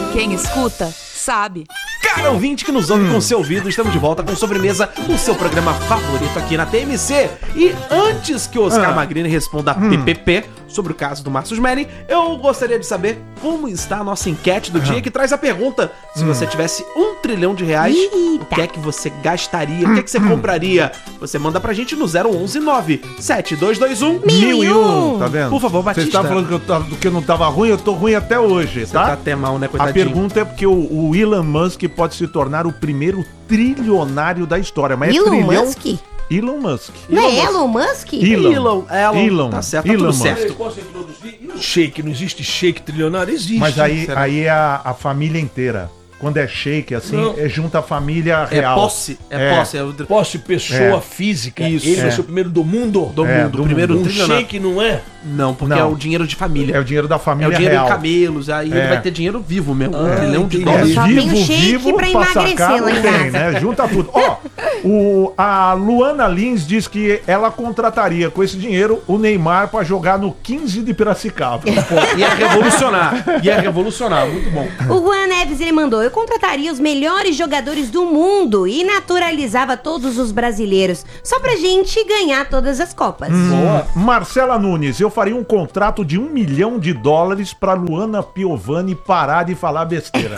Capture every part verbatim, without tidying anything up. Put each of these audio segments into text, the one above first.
Quem escuta, sabe. Cara ouvinte que nos ouve hum. com seu ouvido, estamos de volta com Sobremesa, o seu programa favorito aqui na T M C. E antes que o Oscar ah. Magrini responda a hum. P P P sobre o caso do Márcio Smelling, eu gostaria de saber como está a nossa enquete do ah. dia, que traz a pergunta: se hum. você tivesse um trilhão de reais, Eita. o que é que você gastaria? O que é que você compraria? Você manda pra gente no zero onze nove sete dois dois um mil e um. Tá vendo? Por favor, Batista. Você tá falando que eu, tava, que eu não tava ruim, eu tô ruim até hoje, você tá? tá até mal, né, coitadinho? A pergunta é porque o, o Elon Musk pode se tornar o primeiro trilionário da história. Mas Elon é trilhão... Musk? Elon Musk. Não é Elon Musk? Elon. Elon. Elon. Elon. Tá certo, Elon tá tudo Musk. certo. Eu posso introduzir? E o shake? Não existe shake trilionário? Existe. Mas aí, aí é a, a família inteira. Quando é shake, assim, não. é junto a família real. É posse. É, é. posse. É o... Posse, pessoa é. física. Isso. Ele é. vai ser o primeiro do mundo. Do é, mundo. Do o primeiro mundo. Um shake não é? Não, porque não. é o dinheiro de família. É o dinheiro da família real. É o dinheiro real. em camelos. Aí é. ele vai ter dinheiro vivo mesmo. Ah, um trilhão de É, dólares. Só vivo, tem shake vivo, pra emagrecer lá em tem, casa. né? Junta tudo. Ó, o, a Luana Lins diz que ela contrataria com esse dinheiro o Neymar pra jogar no quinze de Piracicaba. Ia revolucionar. Ia revolucionar. Muito bom. O Juan Neves, ele mandou: eu contrataria os melhores jogadores do mundo e naturalizava todos os brasileiros, só pra gente ganhar todas as Copas. Hum. Boa. Marcela Nunes, eu faria um contrato de um milhão de dólares pra Luana Piovani parar de falar besteira.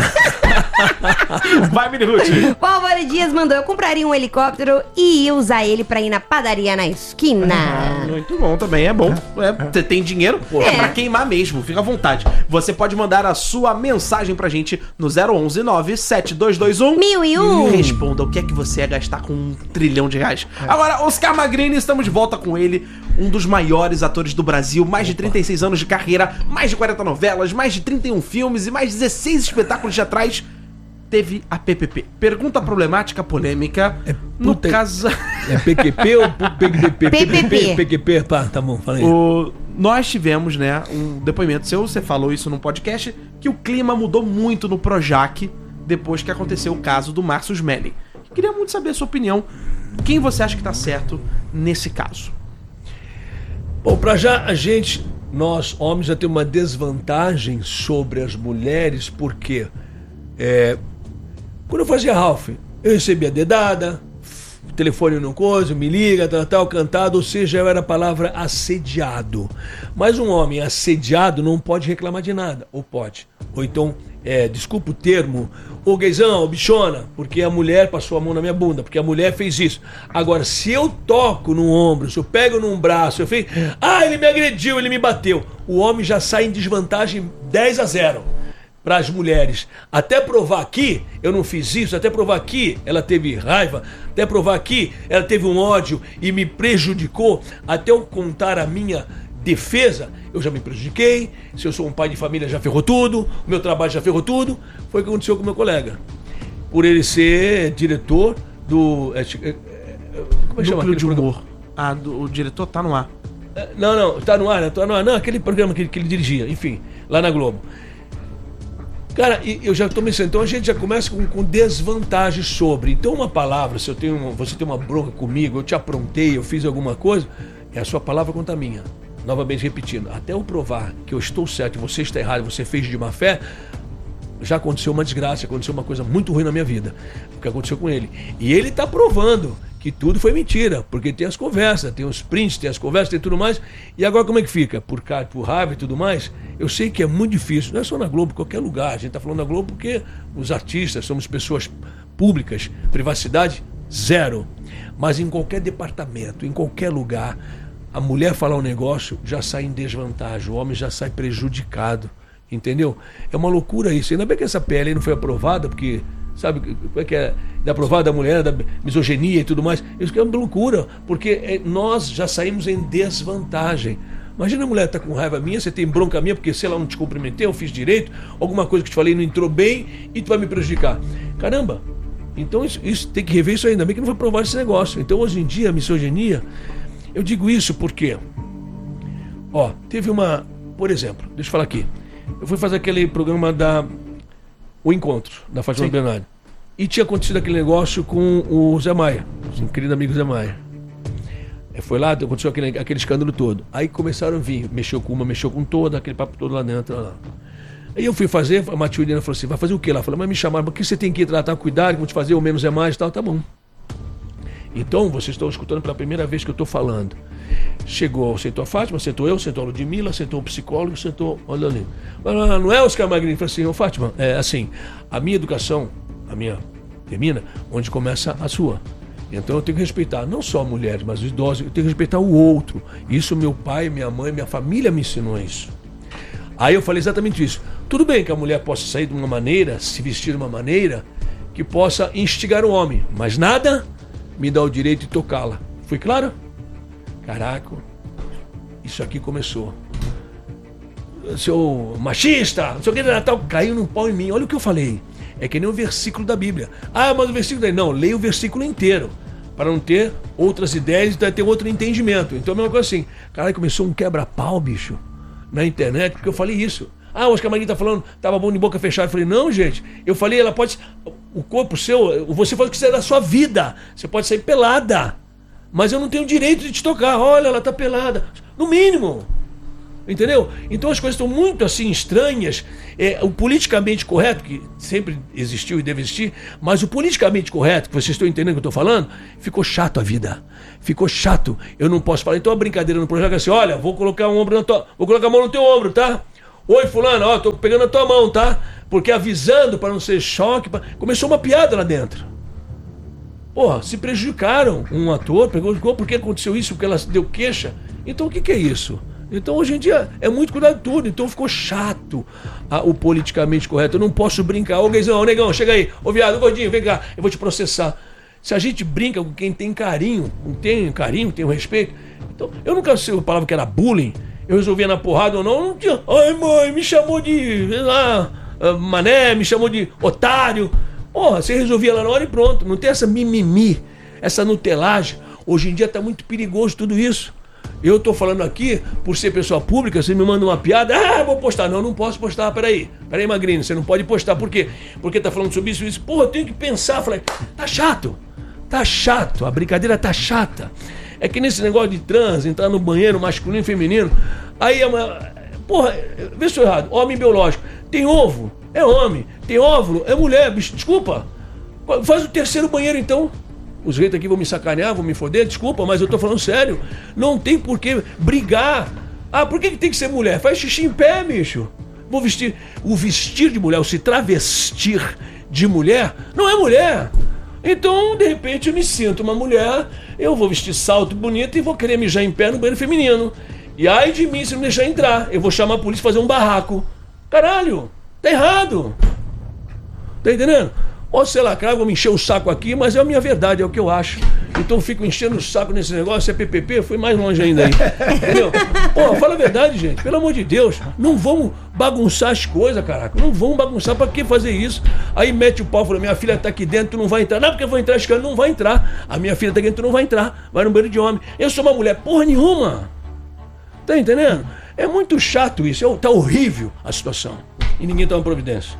Vai, Miniruth. O Álvaro Dias mandou: eu compraria um helicóptero e ia usar ele pra ir na padaria na esquina. Ah, muito bom, também é bom. Você é, tem dinheiro? Pô, é. é pra queimar mesmo, fica à vontade. Você pode mandar a sua mensagem pra gente no zero onze nove sete dois dois um mil e um. E responda o que é que você ia gastar com um trilhão de reais. É. Agora, Oscar Magrini, estamos de volta com ele, um dos maiores atores do Brasil, mais de trinta e seis anos de carreira, mais de quarenta novelas, mais de trinta e um filmes e mais de dezesseis espetáculos teatrais. Teve a P P P. Pergunta problemática, polêmica. É no puta... caso... É P Q P ou P Q P? P P P. P Q P, pá, tá bom, fala aí. O... Nós tivemos, né, um depoimento seu, você falou isso num podcast, que o clima mudou muito no Projac depois que aconteceu o caso do Márcio Smelling. Queria muito saber a sua opinião. Quem você acha que tá certo nesse caso? Bom, pra já a gente, nós homens, já temos uma desvantagem sobre as mulheres, porque é, quando eu fazia Ralph, eu recebia dedada, telefone não coisa, me liga, tal, tal, cantado, ou seja, eu era a palavra assediado. Mas um homem assediado não pode reclamar de nada, ou pode. Ou então, é, desculpa o termo, ô gaysão, ô bichona, porque a mulher passou a mão na minha bunda, porque a mulher fez isso. Agora, se eu toco no ombro, se eu pego num braço, eu fiz, ah, ele me agrediu, ele me bateu, o homem já sai em desvantagem dez a zero. Para as mulheres, até provar aqui, eu não fiz isso, até provar aqui, ela teve raiva, até provar aqui, ela teve um ódio e me prejudicou, até eu contar a minha defesa, eu já me prejudiquei, se eu sou um pai de família já ferrou tudo, o meu trabalho já ferrou tudo, foi o que aconteceu com o meu colega, por ele ser diretor do... É, é, como é que chama? Núcleo de Humor. Ah, do, o diretor tá no ar. É, não, não, tá no ar, né? Tá no ar, não, aquele programa que, que ele dirigia, enfim, lá na Globo. Cara, eu já tô me sentindo, então a gente já começa com, com desvantagens sobre. Então uma palavra, se eu tenho uma, você tem uma bronca comigo, eu te aprontei, eu fiz alguma coisa, é a sua palavra contra a minha. Novamente repetindo, até eu provar que eu estou certo e você está errado, você fez de má fé, já aconteceu uma desgraça, aconteceu uma coisa muito ruim na minha vida, o que aconteceu com ele. E ele está provando que tudo foi mentira, porque tem as conversas, tem os prints, tem as conversas, tem tudo mais. E agora como é que fica? Por, por raiva e tudo mais, eu sei que é muito difícil, não é só na Globo, qualquer lugar. A gente está falando na Globo porque os artistas somos pessoas públicas, privacidade zero. Mas em qualquer departamento, em qualquer lugar, a mulher falar um negócio já sai em desvantagem, o homem já sai prejudicado, entendeu? É uma loucura isso. Ainda bem que essa P L aí não foi aprovada, porque... Sabe como é que é? Da aprovada da mulher, da misoginia e tudo mais. Isso que é uma loucura, porque nós já saímos em desvantagem. Imagina a mulher tá com raiva minha, você tem bronca minha porque, sei lá, não te cumprimentei, eu fiz direito, alguma coisa que te falei não entrou bem e tu vai me prejudicar. Caramba, então isso, isso tem que rever isso aí, ainda bem que não foi aprovado esse negócio. Então hoje em dia a misoginia, eu digo isso porque, ó, teve uma, por exemplo, deixa eu falar aqui, eu fui fazer aquele programa da O Encontro, da Fátima Bernardi. E tinha acontecido aquele negócio com o Zé Maia, o querido amigo Zé Maia. Foi lá, aconteceu aquele, aquele escândalo todo. Aí começaram a vir, mexeu com uma, mexeu com toda, aquele papo todo lá dentro. Lá. Aí eu fui fazer, a Matilde falou assim, vai fazer o quê lá? Eu falei, mas me chamaram, por que você tem que tratar, cuidado, vamos te fazer o menos é mais e tal, tá bom. Então, vocês estão escutando pela primeira vez que eu estou falando. Chegou, sentou a Fátima, sentou eu, sentou a Ludmilla, sentou o psicólogo, sentou o Leonino. Não é Oscar Magrini? Eu falei assim, ô Fátima, é assim, a minha educação, a minha termina onde começa a sua. Então eu tenho que respeitar não só mulheres, mas os idosos, eu tenho que respeitar o outro. Isso meu pai, minha mãe, minha família me ensinou isso. Aí eu falei exatamente isso. Tudo bem que a mulher possa sair de uma maneira, se vestir de uma maneira, que possa instigar o homem, mas nada me dá o direito de tocá-la. Foi claro? Caraca, isso aqui começou. Seu machista, não sei o que, Natal, caiu num pau em mim. Olha o que eu falei. É que nem um versículo da Bíblia. Ah, mas o versículo daí. Não, leia o versículo inteiro. Para não ter outras ideias e ter outro entendimento. Então, a mesma coisa assim. Caralho, começou um quebra-pau, bicho, na internet, porque eu falei isso. Ah, o Oscar Magrini tá falando, tava bom de boca fechada. Eu falei, não, gente. Eu falei, ela pode. O corpo seu, você faz o que quiser da sua vida. Você pode sair pelada. Mas eu não tenho direito de te tocar. Olha, ela tá pelada. No mínimo. Entendeu? Então as coisas estão muito assim estranhas. É, o politicamente correto, que sempre existiu e deve existir, mas o politicamente correto, que vocês estão entendendo o que eu estou falando, ficou chato a vida. Ficou chato. Eu não posso falar. Então a brincadeira no projeto é assim: olha, vou colocar um ombro na tua. Vou colocar a mão no teu ombro, tá? Oi, fulano, ó, tô pegando a tua mão, tá? Porque avisando para não ser choque. Pra... Começou uma piada lá dentro. Porra, se prejudicaram. Um ator pegou, por que aconteceu isso? Porque ela deu queixa. Então o que, que é isso? Então hoje em dia é muito cuidado de tudo. Então ficou chato ah, o politicamente correto. Eu não posso brincar. Ô Guizão, ô negão, chega aí. Ô viado, ô gordinho, vem cá. Eu vou te processar. Se a gente brinca com quem tem carinho, não tem carinho, tem um respeito. Então, eu nunca sei a palavra que era bullying. Eu resolvia na porrada ou não. Não tinha. Ai, mãe, me chamou de, sei lá, mané, me chamou de otário. Porra, você resolvia lá na hora e pronto. Não tem essa mimimi, essa nutelagem. Hoje em dia tá muito perigoso tudo isso. Eu tô falando aqui, por ser pessoa pública, você me manda uma piada, ah, vou postar. Não, não posso postar, peraí. Peraí, Magrini, você não pode postar. Por quê? Porque tá falando sobre isso e isso. Porra, eu tenho que pensar. Falei, tá chato. Tá chato. A brincadeira tá chata. É que nesse negócio de trans, entrar no banheiro masculino e feminino, aí é uma... Porra, vê se eu errado. Homem biológico. Tem ovo? É homem. Tem óvulo? É mulher. Bicho, desculpa. Faz o terceiro banheiro, então. Os reitos aqui vão me sacanear, vão me foder, desculpa, mas eu tô falando sério. Não tem por que brigar. Ah, por que que tem que ser mulher? Faz xixi em pé, bicho. Vou vestir... O vestir de mulher, o se travestir de mulher, não é mulher. Então, de repente, eu me sinto uma mulher, eu vou vestir salto bonito e vou querer mijar em pé no banheiro feminino. E ai de mim se não deixar entrar. Eu vou chamar a polícia e fazer um barraco. Caralho, tá errado. Tá entendendo? Ou sei lá, cara, vou me encher o saco aqui, mas é a minha verdade, é o que eu acho. Então eu fico enchendo o saco nesse negócio, é P P P, foi mais longe ainda aí. Entendeu? Pô, fala a verdade, gente, pelo amor de Deus. Não vamos bagunçar as coisas, caraca. Não vamos bagunçar, pra que fazer isso? Aí mete o pau e fala, minha filha tá aqui dentro, tu não vai entrar. Não, porque eu vou entrar, acho que ela não vai entrar. A minha filha tá aqui dentro, tu não vai entrar. Vai no banheiro de homem. Eu sou uma mulher, porra nenhuma. Tá entendendo? É muito chato isso, é, tá horrível a situação. E ninguém toma providência.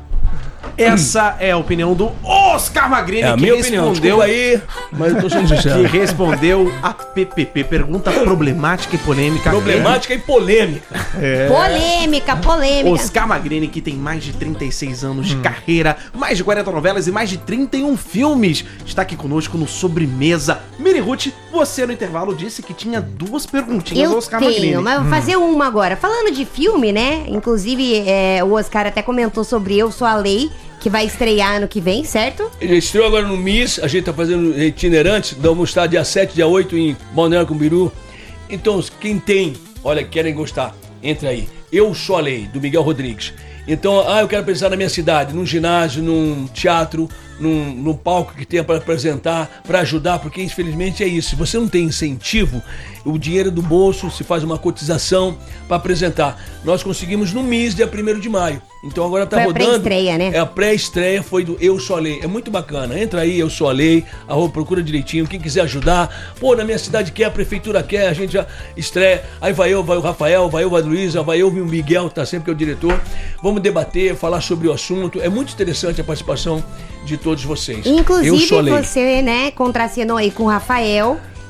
Essa é a opinião do Oscar Magrini, é a que minha opinião. respondeu aí, mas eu tô sendo sincero. Que respondeu a P P P, pergunta problemática e polêmica. Problemática e polêmica. É. Polêmica, polêmica. Oscar Magrini, que tem mais de trinta e seis anos de hum. carreira, mais de quarenta novelas e mais de trinta e um filmes, está aqui conosco no Sobremesa. Miri Ruth, você no intervalo disse que tinha duas perguntinhas ao Oscar tenho, Magrini. mas vou fazer hum. uma agora. Falando de filme, né? Inclusive, é, o Oscar até comentou sobre Eu Sou a Lei, que vai estrear ano que vem, certo? Ele estreou agora no Miss, a gente tá fazendo itinerantes, vamos estar dia sete, dia oito em Balneário Camboriú. Então, quem tem, olha, querem gostar, entra aí. Eu Sou a Lei, do Miguel Rodrigues. Então, ah, eu quero pensar na minha cidade, num ginásio, num teatro, num, num palco que tenha para apresentar, para ajudar, porque infelizmente é isso. Se você não tem incentivo, o dinheiro do bolso, se faz uma cotização para apresentar. Nós conseguimos no Miss, dia primeiro de maio. Então agora tá foi rodando. A pré-estreia, né? É a pré-estreia, foi do Eu Sou a Lei. É muito bacana. Entra aí, Eu Sou a Lei, arroba, procura direitinho. Quem quiser ajudar, pô, na minha cidade quer, a prefeitura quer, a gente já estreia. Aí vai eu, vai o Rafael, vai eu, vai a Luísa, vai eu, o Miguel, que tá sempre que é o diretor. Vamos debater, falar sobre o assunto. É muito interessante a participação de todos vocês. Inclusive, você, né, contracenou aí com o Rafael.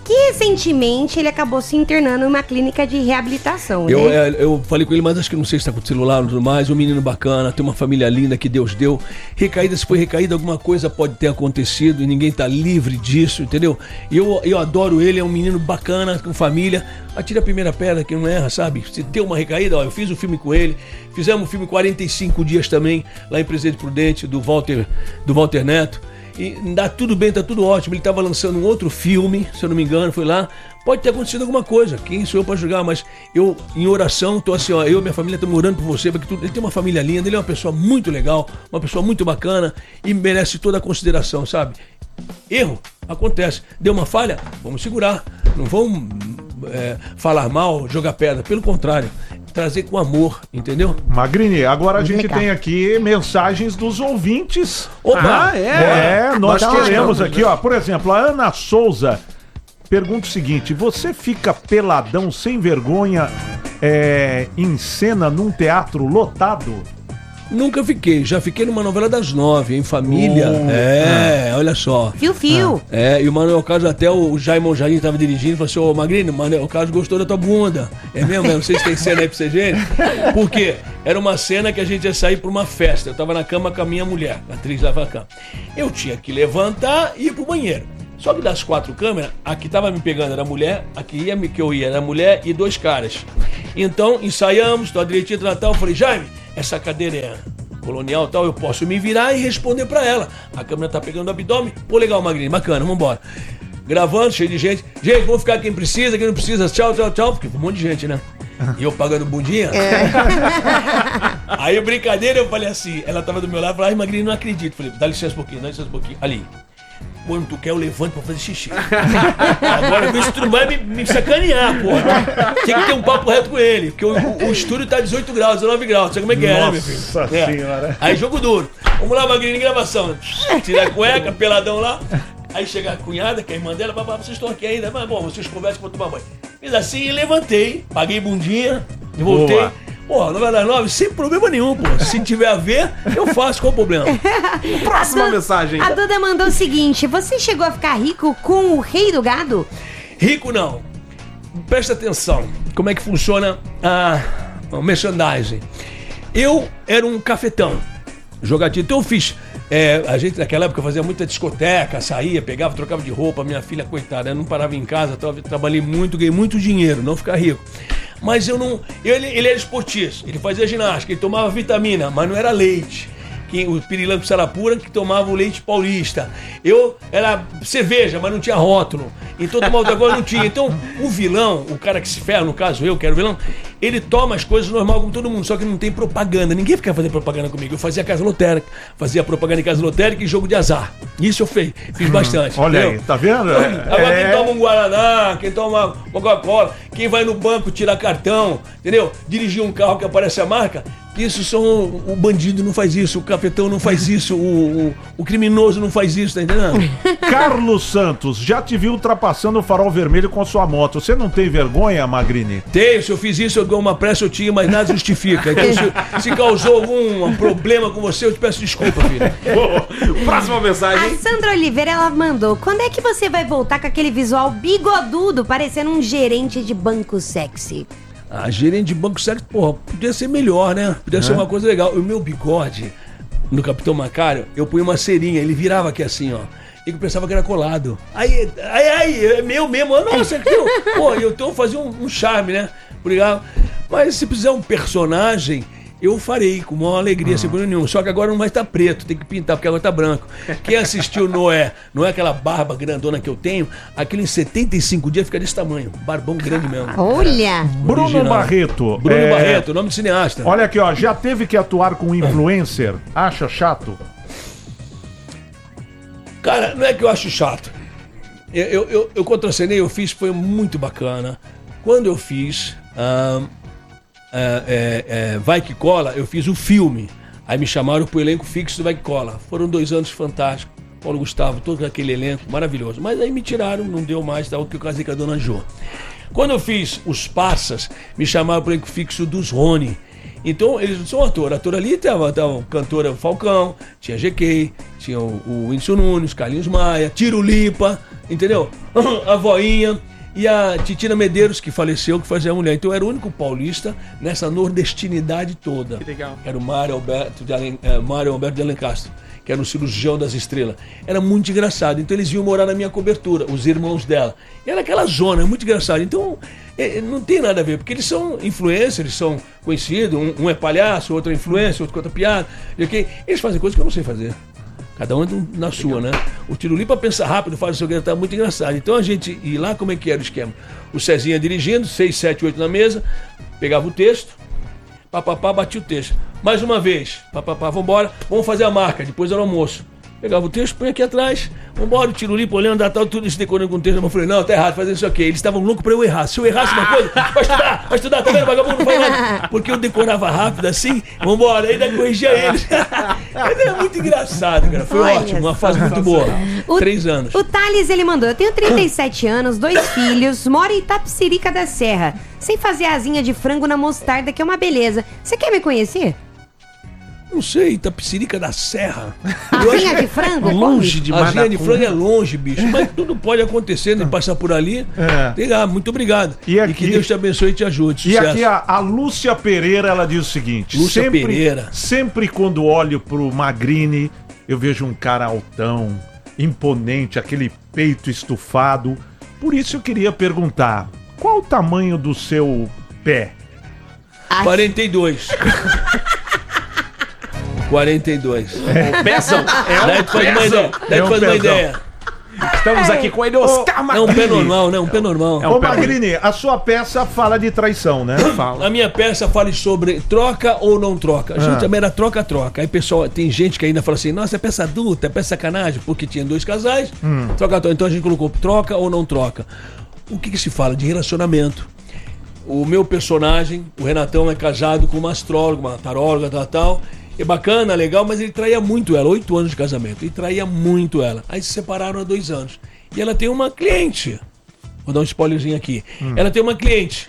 que recentemente ele acabou se internando em uma clínica de reabilitação, Eu, né? é, eu falei com ele, mas acho que não sei se tá com o celular ou tudo mais. Um menino bacana, tem uma família linda que Deus deu. Recaída, se foi recaída, alguma coisa pode ter acontecido e ninguém tá livre disso, entendeu? E eu, eu adoro ele, é um menino bacana, com família. Atira a primeira pedra que não erra, sabe? Se deu uma recaída, ó, eu fiz um filme com ele. Fizemos um filme quarenta e cinco dias também, lá em Presidente Prudente, do Walter, do Walter Neto. E dá tudo bem, tá tudo ótimo. Ele estava lançando um outro filme, se eu não me engano, foi lá. Pode ter acontecido alguma coisa, quem sou eu para julgar, mas eu, em oração, tô assim, ó, eu e minha família estamos orando por você, porque tudo, ele tem uma família linda, ele é uma pessoa muito legal, uma pessoa muito bacana e merece toda a consideração, sabe? Erro, acontece. Deu uma falha, vamos segurar. Não vamos é, falar mal, jogar pedra, pelo contrário, trazer com amor, entendeu? Magrini, agora a gente Legal. tem aqui mensagens dos ouvintes. Opa! Ah, é? É, nós Nós queremos queremos, aqui, né? ó, por exemplo, a Ana Souza pergunta o seguinte: você fica peladão sem vergonha é, em cena num teatro lotado? Nunca fiquei, já fiquei numa novela das nove, em família. Oh, é, olha só. Fio-fio. É, e o Manuel Carlos, até o Jaimon Jardim estava dirigindo, falou assim: ô Magrini, o Manuel Carlos gostou da tua bunda. É mesmo? Eu não sei se tem cena aí pra você ver. Por quê? Era uma cena que a gente ia sair pra uma festa. Eu tava na cama com a minha mulher, a atriz lá na cama. Eu tinha que levantar e ir pro banheiro. Só que das quatro câmeras, a que tava me pegando era a mulher, a que, ia, que eu ia era a mulher e dois caras. Então, ensaiamos, tô direitinho, tal, tal. Eu falei: Jaime, essa cadeira é colonial e tal, eu posso me virar e responder pra ela. A câmera tá pegando o abdômen. Pô, legal, Magrini, bacana, vambora. Gravando, cheio de gente. Gente, vamos ficar quem precisa, quem não precisa. Tchau, tchau, tchau. Porque um monte de gente, né? E eu pagando bundinha. É. Aí, brincadeira, eu falei assim, ela tava do meu lado, falei: ai, Magrini, não acredito. Falei: dá licença um pouquinho, dá licença um pouquinho. Ali. Quando tu quer, eu levanto pra fazer xixi. Agora vê se tu não vai me, me sacanear, porra. Tem que ter um papo reto com ele, porque o, o, o estúdio tá dezoito graus, dezenove graus. Sabe como é que é, né, meu filho? Nossa É. senhora. Aí jogo duro. Vamos lá, Magrini, gravação. Tira a cueca, peladão lá. Aí chega a cunhada, que é a irmã dela: babá, vocês estão aqui ainda? Mas bom, vocês conversam pra tomar banho. Fiz assim e levantei, paguei bundinha, e voltei. Boa. Pô, novela das nove, sem problema nenhum, pô. Se tiver a ver, eu faço, qual o problema? Próxima Du- mensagem. A Duda mandou o seguinte: você chegou a ficar rico com o rei do gado? Rico não. Presta atenção, como é que funciona a, o merchandising. Eu era um cafetão, jogadinho. Então eu fiz, é, a gente naquela época fazia muita discoteca, saía, pegava, trocava de roupa. Minha filha, coitada, eu não parava em casa, tra- trabalhei muito, ganhei muito dinheiro, não ficar rico. Mas eu não. Ele, ele era esportista, ele fazia ginástica, ele tomava vitamina, mas não era leite. Que, o pirilampo Sarapura, que tomava o leite paulista. Eu era cerveja, mas não tinha rótulo. Então tomava outra coisa, não tinha. Então o vilão, o cara que se ferra, no caso eu, que era o vilão, ele toma as coisas normal como todo mundo, só que não tem propaganda. Ninguém fica fazendo propaganda comigo. Eu fazia casa lotérica, fazia propaganda em casa lotérica e jogo de azar. Isso eu fiz, fiz bastante. Olha entendeu? aí, tá vendo? Agora É- quem toma um Guaraná, quem toma uma Coca-Cola, quem vai no banco tirar cartão, entendeu? Dirigir um carro que aparece a marca, isso são. O bandido não faz isso, o cafetão não faz isso, o, o, o criminoso não faz isso, tá entendendo? Carlos Santos, já te vi ultrapassando o farol vermelho com sua moto. Você não tem vergonha, Magrini? Tenho, se eu fiz isso, eu dou uma pressa, eu tinha, mas nada justifica. Então, se, se causou algum problema com você, eu te peço desculpa, filho. Próxima A mensagem. Sandra Oliveira, ela mandou: quando é que você vai voltar com aquele visual bigodudo, parecendo um gerente de banco sexy? Ah, gerente de banco sério, porra, podia ser melhor, né? Podia ser uma coisa legal. O meu bigode, no Capitão Macário, eu punha uma cerinha, ele virava aqui assim, ó. E eu pensava que era colado. Aí, aí, aí, é meu mesmo. Nossa, que eu, pô, eu tô fazendo um, um charme, né? Obrigado. Mas se precisar um personagem, eu farei com maior alegria, sem problema nenhum. Só que agora não vai estar preto, tem que pintar, porque agora tá branco. Quem assistiu Noé, não é aquela barba grandona que eu tenho, aquilo em setenta e cinco dias fica desse tamanho. Barbão grande mesmo. Olha! Bruno Original. Barreto. Bruno é, Barreto, nome de cineasta. Olha aqui, ó, já teve que atuar com influencer? Acha chato? Cara, não é que eu acho chato. Eu, eu, eu, eu contracenei, eu fiz, foi muito bacana. Quando eu fiz ah, é, é, é, Vai Que Cola, eu fiz o filme. Aí me chamaram pro elenco fixo do Vai Que Cola. Foram dois anos fantásticos. Paulo Gustavo, todo aquele elenco, maravilhoso. Mas aí me tiraram, não deu mais, tal, que eu casei com a Dona Jo. Quando eu fiz Os Passas, me chamaram pro elenco fixo dos Rony. Então, eles não são ator. Ator ali tava, tava o cantor Falcão, tinha G K, tinha o, o Whindersson Nunes, Carlinhos Maia, Tiro Lipa, entendeu? A voinha e a Titina Medeiros, que faleceu, que fazia a mulher. Então eu era o único paulista nessa nordestinidade toda. Que legal. Era o Mário Alberto de, Alen, é, Mário Alberto de Alencastro, que era o cirurgião das estrelas. Era muito engraçado. Então eles iam morar na minha cobertura, os irmãos dela. E era aquela zona, muito engraçado. Então é, não tem nada a ver, porque eles são influencers, eles são conhecidos. Um, um é palhaço, outro é influencer, outro conta piada. E okay? Eles fazem coisas que eu não sei fazer. Cada um na sua, né? O Tirulipa pensa rápido, faz o seu que tá muito engraçado. Então a gente ia lá, como é que era o esquema? O Cezinha dirigindo, seis, sete, oito na mesa, pegava o texto, papapá, batia o texto. Mais uma vez, papapá, vambora, vamos fazer a marca, depois era o almoço. Pegava o texto, põe aqui atrás, vambora, o Tirulipa olhando, tal, tudo isso decorando com o texto. Eu falei, não, tá errado, fazendo isso aqui. Eles estavam loucos pra eu errar. Se eu errasse uma coisa, vai estudar, vai estudar, tá vendo, vagabundo, não faz nada. Porque eu decorava rápido assim, vambora, ainda corrigia eles. Era muito engraçado, cara. Foi Olha ótimo, uma só. fase muito boa. O- Três anos. O Thales, ele mandou, eu tenho trinta e sete anos, dois filhos, moro em Itapecerica da Serra, sem fazer asinha de frango na mostarda, que é uma beleza. Você quer me conhecer? Não sei, Itapecerica da Serra. Asinha de frango? Longe de A Asinha de Manacum. frango é longe, bicho. Mas tudo pode acontecer, de passar por ali. É. Legal, muito obrigado. E aqui- que Deus te abençoe e te ajude. E Sucesso. aqui a, a Lúcia Pereira, ela diz o seguinte: Lúcia sempre, Pereira. sempre quando olho pro Magrini, eu vejo um cara altão, imponente, aquele peito estufado. Por isso eu queria perguntar: qual o tamanho do seu pé? Acho- quarenta e dois. quarenta e dois. O pezão. É Daí um tu faz uma pezão. ideia. Daí É tu um faz uma pezão. ideia. Estamos aqui com ele, Oscar É um Magrini. pé normal, né? Um pé normal. É um Ô pé Magrini, a sua peça fala de traição, né? Fala. A minha peça fala sobre troca ou não troca. A gente Ah. também era troca-troca. Aí, pessoal, tem gente que ainda fala assim: nossa, é peça adulta, é peça sacanagem, porque tinha dois casais, Hum. troca-troca. Então a gente colocou troca ou não troca. O que, que se fala? De relacionamento. O meu personagem, o Renatão, é casado com uma astróloga, uma taróloga, tal, tal. É bacana, legal, mas ele traía muito ela. Oito anos de casamento. Ele traía muito ela. Aí se separaram há dois anos. E ela tem uma cliente. Vou dar um spoilerzinho aqui. Ela tem uma cliente,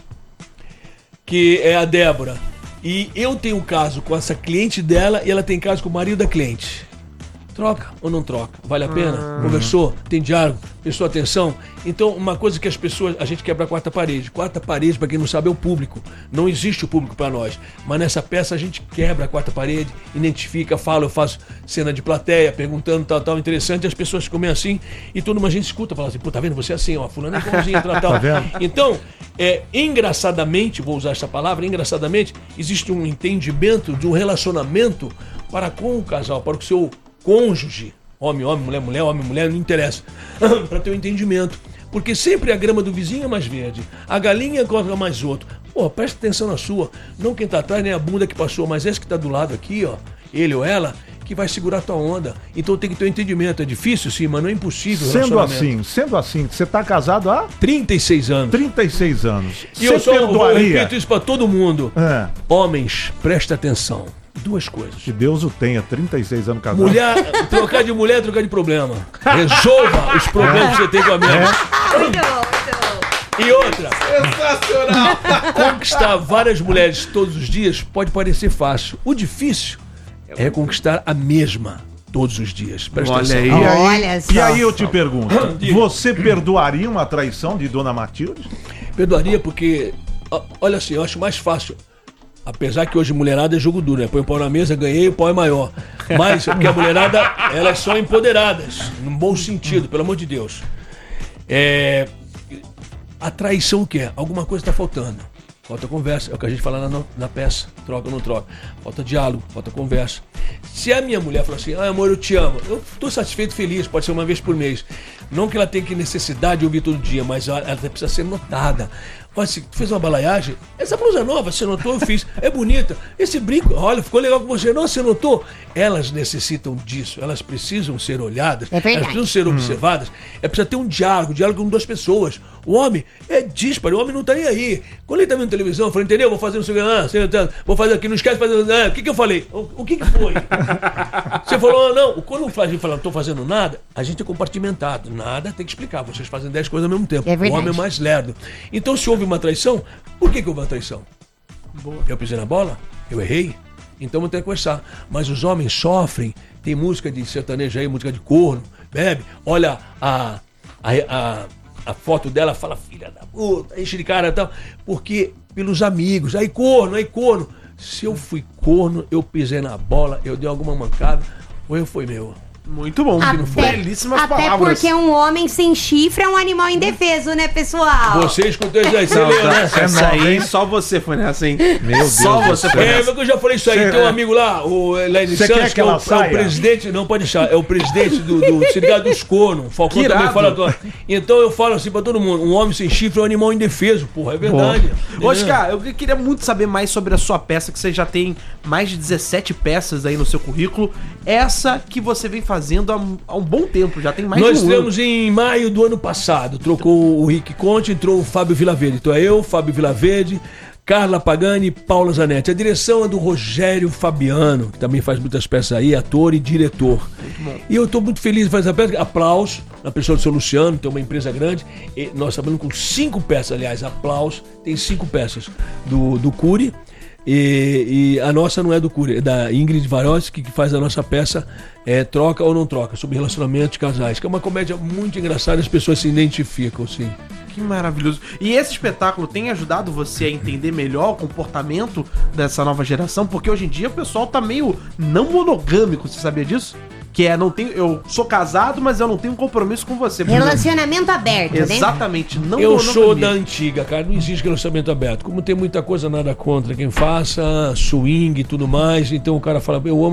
que é a Débora. E eu tenho um caso com essa cliente dela e ela tem caso com o marido da cliente. Troca ou não troca? Vale a pena? Conversou? Tem diálogo? Prestou atenção? Então, uma coisa que as pessoas... A gente quebra a quarta parede. Quarta parede, para quem não sabe, é o público. Não existe o público para nós. Mas nessa peça a gente quebra a quarta parede, identifica, fala, eu faço cena de plateia, perguntando tal, tal, interessante. E as pessoas ficam meio assim e toda uma gente escuta, fala assim, pô, tá vendo? Você é assim, ó, fulano é igualzinho, tal, tal. Tá vendo? Então, é, engraçadamente, vou usar essa palavra, engraçadamente, existe um entendimento de um relacionamento para com o casal, para o seu cônjuge, homem, homem, mulher, mulher, homem, mulher, não interessa, para ter um entendimento. Porque sempre a grama do vizinho é mais verde, a galinha corre mais outro. Pô, presta atenção na sua, não quem tá atrás, nem a bunda que passou, mas esse que tá do lado aqui, ó, ele ou ela, que vai segurar a tua onda. Então tem que ter um entendimento. É difícil, sim, mas não é impossível. o Sendo relacionamento. assim, sendo assim, você tá casado há trinta e seis anos. trinta e seis anos. E eu Você só eu perdoaria? repito isso pra todo mundo. É, Homens, presta atenção. Duas coisas. que Deus o tenha, trinta e seis anos casado. Mulher, trocar de mulher é trocar de problema. Resolva os problemas que você tem com a minha. Muito bom, muito bom. E outra, Sensacional. conquistar várias mulheres todos os dias pode parecer fácil. O difícil é conquistar a mesma todos os dias. Presta Olha atenção. aí. E aí, Olha só. e aí eu te pergunto, Diga. você perdoaria uma traição de Dona Matilde? Perdoaria porque, ó, olha assim, eu acho mais fácil. Apesar que hoje mulherada é jogo duro, né? Põe o pau na mesa, ganhei, o pau é maior. Mas porque a mulherada, elas são empoderadas, num bom sentido, pelo amor de Deus. É... A traição o que é? Alguma coisa está faltando. Falta conversa, é o que a gente fala na, na peça, troca ou não troca. Falta diálogo, falta conversa. Se a minha mulher falar assim, ah, amor, eu te amo, eu estou satisfeito, feliz, pode ser uma vez por mês. Não que ela tenha que necessidade de ouvir todo dia, mas ela, ela precisa ser notada. Olha, se tu fez uma balaiagem, essa blusa nova, você notou? Eu fiz. É bonita. Esse brinco, olha, ficou legal com você. Não, você notou? Elas necessitam disso. Elas precisam ser olhadas. É verdade. Elas precisam ser observadas. É preciso ter um diálogo, diálogo com duas pessoas. O homem é dísparo, o homem não tá nem aí. Quando ele tá vendo televisão, eu falei, entendeu? Vou fazer não sei o que, ah, sei lá, vou fazer aqui, não esquece de fazer. Ah, o que que eu falei? O, o que que foi? Você falou, ah, não. Quando a gente fala, não tô fazendo nada, a gente é compartimentado. Nada tem que explicar. Vocês fazem dez coisas ao mesmo tempo. É o verdade. homem é mais lerdo. Então, se houve uma traição, por que que houve uma traição? Boa. Eu pisei na bola? Eu errei? Então vou ter que conversar. Mas os homens sofrem. Tem música de sertanejo aí, música de corno, bebe. Olha a, a, a, a foto dela, fala, filha da puta, enche de cara e tal, porque pelos amigos, aí corno, aí corno. Se eu fui corno, eu pisei na bola, eu dei alguma mancada, o erro foi meu. Muito bom, Até, belíssimas até palavras. porque um homem sem chifre é um animal indefeso, né, pessoal? Você escutou isso aí, você Não, leu, tá, né? essa aí, só você foi nessa, hein? Meu Deus Só do você céu. foi É, nessa. mas eu já falei isso aí. Cê- Tem um é. amigo lá, o Elaine Cê Santos, quer que que é o, ela é o saia? presidente, não pode deixar, é o presidente do, do Sindicato dos Cornos. O Falcão Que também irado. fala. do- Então eu falo assim pra todo mundo: um homem sem chifre é um animal indefeso, porra, é verdade. Ô, Oscar, eu queria muito saber mais sobre a sua peça, que você já tem mais de dezessete peças aí no seu currículo. Essa que você vem fazendo há, um- há um bom tempo, já tem mais Nós de um temos em maio do ano passado, trocou o Rick Conte, entrou o Fábio Vilaverde. Então é eu, Fábio Vilaverde, Carla Pagani e Paula Zanetti. A direção é do Rogério Fabiano, que também faz muitas peças aí, ator e diretor. E eu estou muito feliz de fazer essa peça. Aplausos na pessoa do seu Luciano, tem uma empresa grande. E nós trabalhamos com cinco peças, aliás, aplausos. Tem cinco peças do, do Cury. E, e a nossa não é do Cury, é da Ingrid Varoski, que faz a nossa peça é, Troca ou Não Troca, sobre relacionamento de casais, que é uma comédia muito engraçada, as pessoas se identificam, sim. Que maravilhoso. E esse espetáculo tem ajudado você a entender melhor o comportamento dessa nova geração? Porque hoje em dia o pessoal tá meio não monogâmico, você sabia disso? Que é, não tenho, eu sou casado, mas eu não tenho compromisso com você. Relacionamento aberto, né? Exatamente, não Eu monogamia. sou da antiga, cara, não existe relacionamento aberto. Como tem muita coisa nada contra quem faça, swing e tudo mais, então o cara fala, eu amo